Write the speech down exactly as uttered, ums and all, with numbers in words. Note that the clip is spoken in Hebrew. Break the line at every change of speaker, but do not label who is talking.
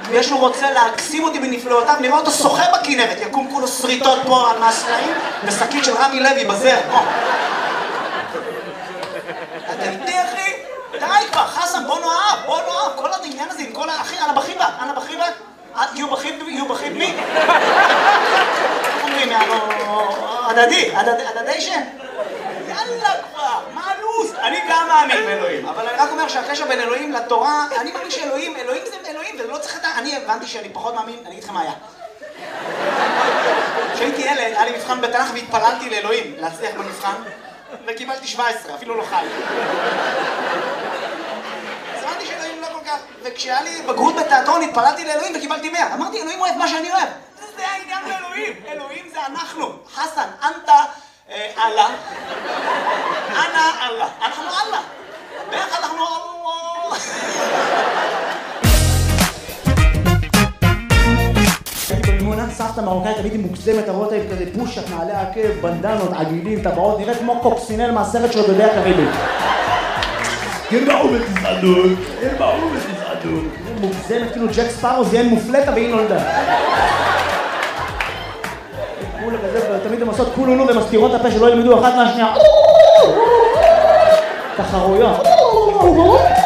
ויש לו רוצה להקסים אותי בנפלאותיו, נראה אותו שוחה בכנרת, יקום כולו שריטות פה על מהסלעים, ושקית של רמי לוי בזר. אתה איתי, אחי? די כבר, חסן, בוא נאהב, בוא נאהב, כל העניין הזה עם כל האחי, אנה בחיבה, אנה בחיבה? יהיו בחיב, יהיו בחיב מי? איך אומרים, הדדי, הדדיישן? יאללה כבר, מה הלו"ז? אני גם מאמין באלוהים, אבל אני רק אומר שהקשר בין אלוהים לתורה, אני מאמין שאלוהים, אלוהים זה אלוהים, ולא צריך את ה... אני הבנתי שאני פחות מאמין, אני אגיד לכם מה היה. כשהייתי ילד, היה לי מבחן בתנ"ך והתפללתי לאלוהים להצליח במבחן, וקיבלתי שבע עשרה, אפילו לא חי. אז הבנתי שאלוהים לא כל כך, וכשהיה לי בגרות בתיאטרון התפללתי לאלוהים וקיבלתי מאה. אמרתי, אלוהים אוהב מה שאני אוהב. זה העניין לאלוהים, אלוהים זה אנחנו. חסן, אנטה, אללה. אנא אללה. אנחנו אללה. ביחד אנחנו אללה. הייתי במימונה, סבתא מרוקאית, הייתי מוגזמת, הרואות הייתי כזה פושט, נעלי עקב, בנדנות, עגילים, טבעות, נראית כמו קוקסינל מהסרט של דודי הקריבית. ירבעו בתזעדות, ירבעו בתזעדות. מוגזמת, כאילו ג'ק ספארו זיין מופלטה והיא נולדה. כולה כזה, תמיד הן עושות כולולו ומסתירות את הפה שלא ילמדו אחת מהשנייה. תחרויות.